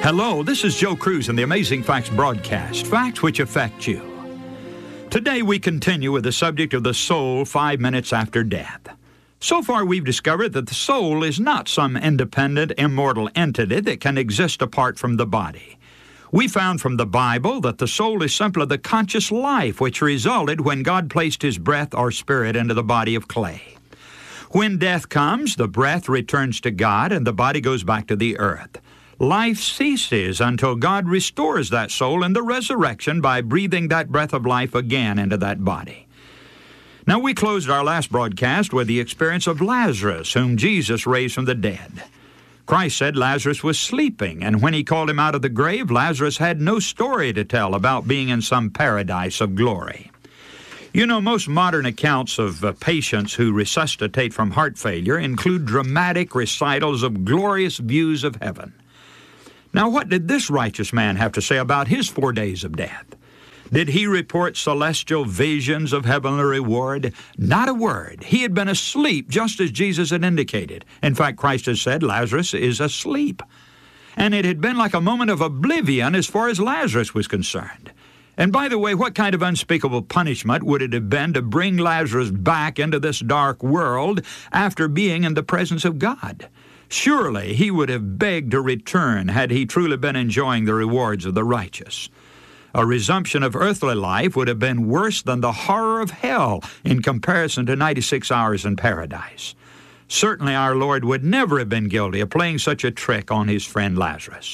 Hello, this is Joe Cruz in the Amazing Facts broadcast, facts which affect you. Today we continue with the subject of the soul 5 minutes after death. So far we've discovered that the soul is not some independent, immortal entity that can exist apart from the body. We found from the Bible that the soul is simply the conscious life which resulted when God placed His breath or spirit into the body of clay. When death comes, the breath returns to God and the body goes back to the earth. Life ceases until God restores that soul in the resurrection by breathing that breath of life again into that body. Now, we closed our last broadcast with the experience of Lazarus, whom Jesus raised from the dead. Christ said Lazarus was sleeping, and when He called him out of the grave, Lazarus had no story to tell about being in some paradise of glory. You know, most modern accounts of patients who resuscitate from heart failure include dramatic recitals of glorious views of heaven. Now, what did this righteous man have to say about his 4 days of death? Did he report celestial visions of heavenly reward? Not a word. He had been asleep, just as Jesus had indicated. In fact, Christ has said Lazarus is asleep. And it had been like a moment of oblivion as far as Lazarus was concerned. And by the way, what kind of unspeakable punishment would it have been to bring Lazarus back into this dark world after being in the presence of God? Surely he would have begged to return had he truly been enjoying the rewards of the righteous. A resumption of earthly life would have been worse than the horror of hell in comparison to 96 hours in paradise. Certainly our Lord would never have been guilty of playing such a trick on His friend Lazarus.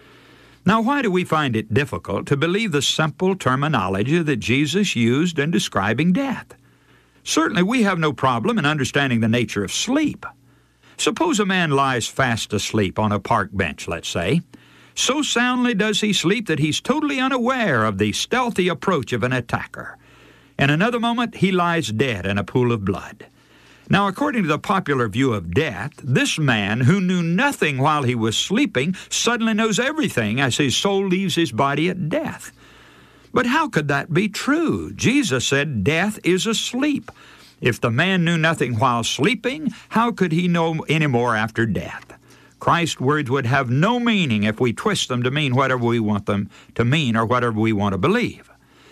Now, why do we find it difficult to believe the simple terminology that Jesus used in describing death? Certainly we have no problem in understanding the nature of sleep. Suppose a man lies fast asleep on a park bench, let's say. So soundly does he sleep that he's totally unaware of the stealthy approach of an attacker. In another moment, he lies dead in a pool of blood. Now, according to the popular view of death, this man who knew nothing while he was sleeping suddenly knows everything as his soul leaves his body at death. But how could that be true? Jesus said death is asleep. If the man knew nothing while sleeping, how could he know any more after death? Christ's words would have no meaning if we twist them to mean whatever we want them to mean or whatever we want to believe.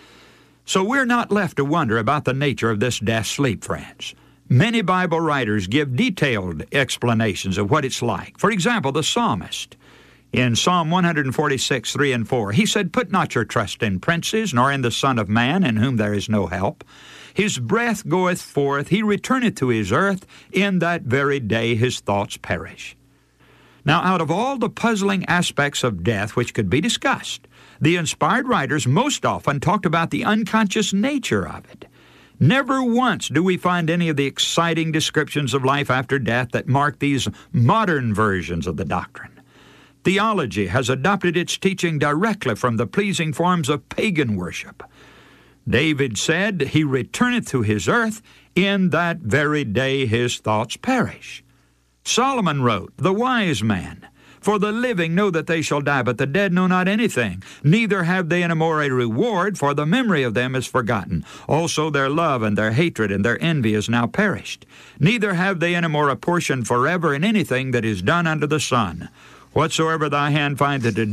So we're not left to wonder about the nature of this death-sleep, friends. Many Bible writers give detailed explanations of what it's like. For example, the psalmist. In Psalm 146, 3 and 4, he said, "Put not your trust in princes, nor in the Son of Man, in whom there is no help. His breath goeth forth, he returneth to his earth, in that very day his thoughts perish." Now, out of all the puzzling aspects of death which could be discussed, the inspired writers most often talked about the unconscious nature of it. Never once do we find any of the exciting descriptions of life after death that mark these modern versions of the doctrine. Theology has adopted its teaching directly from the pleasing forms of pagan worship. David said, "He returneth to his earth, in that very day his thoughts perish." Solomon wrote, "The wise man, for the living know that they shall die, but the dead know not anything, neither have they any more a reward, for the memory of them is forgotten. Also their love and their hatred and their envy is now perished. Neither have they any more a portion forever in anything that is done under the sun. Whatsoever thy hand findeth to